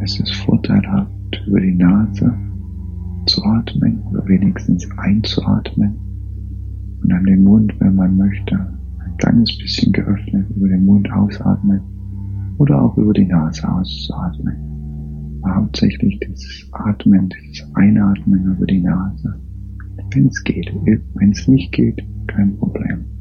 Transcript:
Es ist vorteilhaft, über die Nase zu atmen oder wenigstens einzuatmen und an den Mund, wenn man möchte, ein kleines bisschen geöffnet über den Mund ausatmen oder auch über die Nase auszuatmen. Aber hauptsächlich dieses Atmen, dieses Einatmen über die Nase, wenn es geht. Wenn es nicht geht, kein Problem.